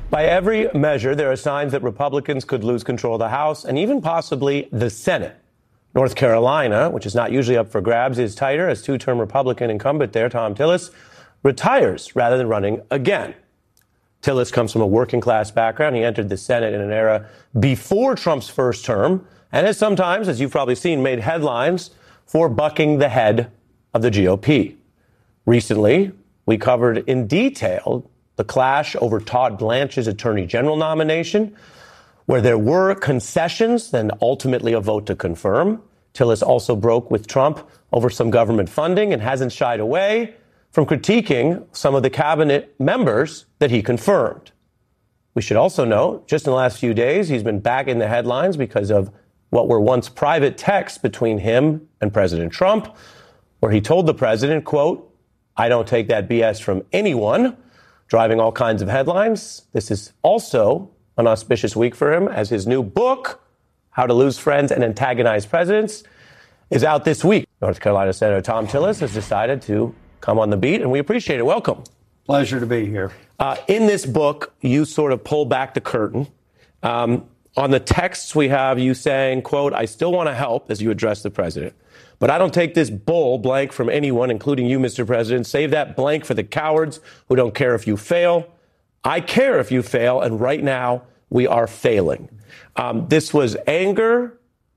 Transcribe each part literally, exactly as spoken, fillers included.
By every measure, there are signs that Republicans could lose control of the House and even possibly the Senate. North Carolina, which is not usually up for grabs, is tighter as two-term Republican incumbent there, Thom Tillis, retires rather than running again. Tillis comes from a working-class background. He entered the Senate in an era before Trump's first term and has sometimes, as you've probably seen, made headlines for bucking the head of the G O P. Recently, we covered in detail the clash over Todd Blanche's Attorney General nomination, where there were concessions and ultimately a vote to confirm. Tillis also broke with Trump over some government funding and hasn't shied away from critiquing some of the cabinet members that he confirmed. We should also note, just in the last few days, he's been back in the headlines because of what were once private texts between him and President Trump, where he told the president, quote, "I don't take that B S from anyone," driving all kinds of headlines. This is also an auspicious week for him, as his new book, How to Lose Friends and Antagonize Presidents, is out this week. North Carolina Senator Thom Tillis has decided to come on the beat, and we appreciate it. Welcome. Pleasure to be here. Uh, in this book, you sort of pull back the curtain. Um, on the texts, we have you saying, quote, "I still want to help," as you address the president, "but I don't take this bull blank from anyone, including you, Mister President. Save that blank for the cowards who don't care if you fail. I care if you fail, and right now we are failing." Um, this was anger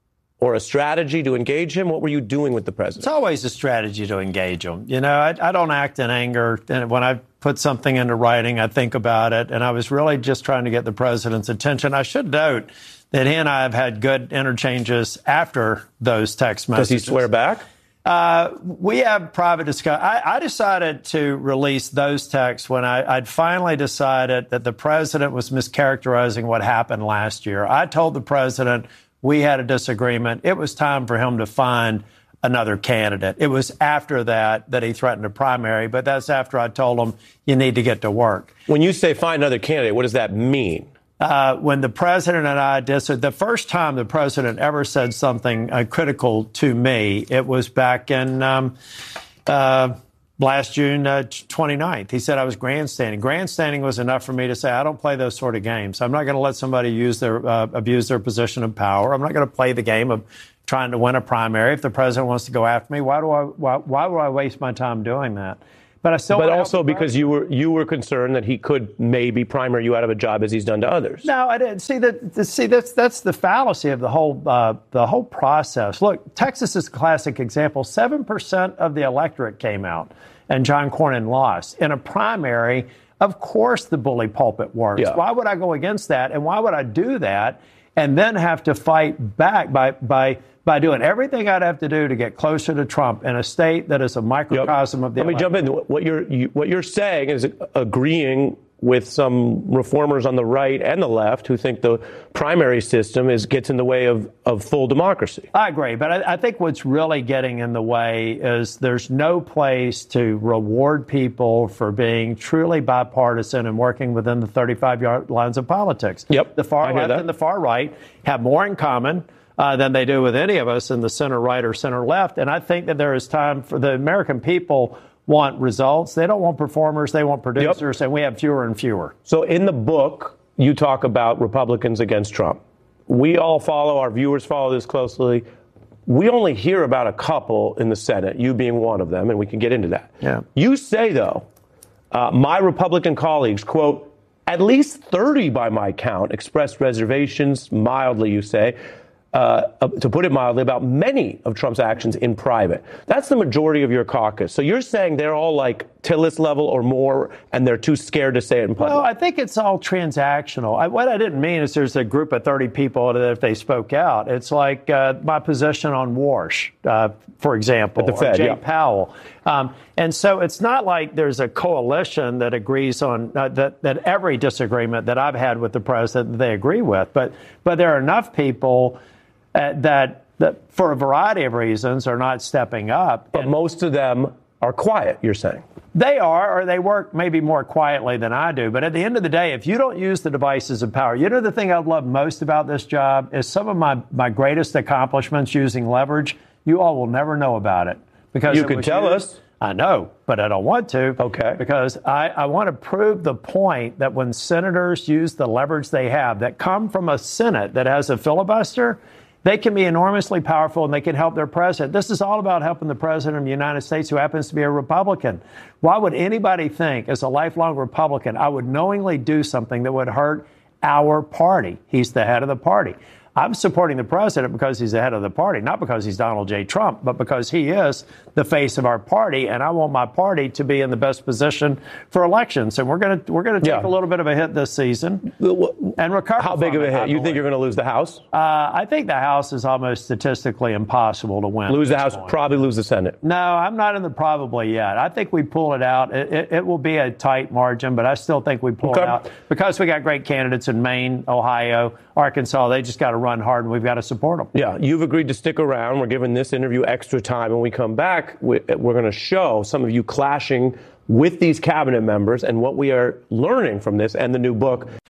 or a strategy to engage him? What were you doing with the president? It's always a strategy to engage him. You know, I, I don't act in anger. And when I put something into writing, I think about it. And I was really just trying to get the president's attention. I should note that he and I have had good interchanges after those text messages. Does he swear back? Uh, we have private discussion. I, I decided to release those texts when I, I'd finally decided that the president was mischaracterizing what happened last year. I told the president we had a disagreement. It was time for him to find another candidate. It was after that that he threatened a primary, but that's after I told him you need to get to work. When you say find another candidate, what does that mean? Uh, when the president and I disagreed, the first time the president ever said something uh, critical to me, it was back in um, uh, last June uh, twenty-ninth. He said I was grandstanding. Grandstanding was enough for me to say I don't play those sort of games. I'm not going to let somebody use their uh, abuse their position of power. I'm not going to play the game of trying to win a primary. If the president wants to go after me, why do I? Why, why would I waste my time doing that? But I still. But also because you were you were concerned that he could maybe primary you out of a job as he's done to others. No, I didn't see that. See, that's that's the fallacy of the whole uh, the whole process. Look, Texas is a classic example. Seven percent of the electorate came out, and John Cornyn lost in a primary. Of course, the bully pulpit works. Yeah. Why would I go against that? And why would I do that and then have to fight back by by. by doing everything I'd have to do to get closer to Trump in a state that is a microcosm yep. of the Let me election. jump in. What you're you, what you're saying is agreeing with some reformers on the right and the left who think the primary system is gets in the way of, of full democracy. I agree, but I, I think what's really getting in the way is there's no place to reward people for being truly bipartisan and working within the thirty-five yard lines of politics. Yep, the far I hear left that. and the far right have more in common Uh, than they do with any of us in the center right or center left. And I think that there is time for the American people want results. They don't want performers. They want producers. Yep. And we have fewer and fewer. So in the book, you talk about Republicans against Trump. We all follow, our viewers follow this closely. We only hear about a couple in the Senate, you being one of them, and we can get into that. Yeah. You say, though, uh, my Republican colleagues, quote, at least thirty by my count, expressed reservations, mildly, you say, Uh, to put it mildly, about many of Trump's actions in private. That's the majority of your caucus. So you're saying they're all like Tillis level or more, and they're too scared to say it in public? Well, I think it's all transactional. I, what I didn't mean is there's a group of thirty people that if they spoke out, it's like uh, my position on Warsh, uh, for example, At the Fed, or Jay yeah. Powell. Um, and so it's not like there's a coalition that agrees on uh, that, that every disagreement that I've had with the president they agree with. But but there are enough people Uh, that, that, for a variety of reasons, are not stepping up. But and most of them are quiet, you're saying. They are, or they work maybe more quietly than I do. But at the end of the day, if you don't use the devices of power, you know the thing I love most about this job is some of my, my greatest accomplishments using leverage, you all will never know about it. Because You it could was tell used, us. I know, but I don't want to. Okay. Because I, I want to prove the point that when senators use the leverage they have that come from a Senate that has a filibuster, they can be enormously powerful and they can help their president. This is all about helping the president of the United States, who happens to be a Republican. Why would anybody think, as a lifelong Republican, I would knowingly do something that would hurt our party? He's the head of the party. I'm supporting the president because he's the head of the party, not because he's Donald J. Trump, but because he is the face of our party, and I want my party to be in the best position for elections. And we're going to we're going to take Yeah. a little bit of a hit this season and recover. How big from of a it, I hit? You think believe. you're going to lose the House? Uh, I think the House is almost statistically impossible to win. Lose the at this House, point. probably lose the Senate. No, I'm not in the probably yet. I think we pull it out. It, it, it will be a tight margin, but I still think we pull Okay. it out because we got great candidates in Maine, Ohio, Arkansas. They just got to run hard, and we've got to support them. Yeah, you've agreed to stick around. We're giving this interview extra time. When we come back, we- we're going to show some of you clashing with these cabinet members and what we are learning from this and the new book.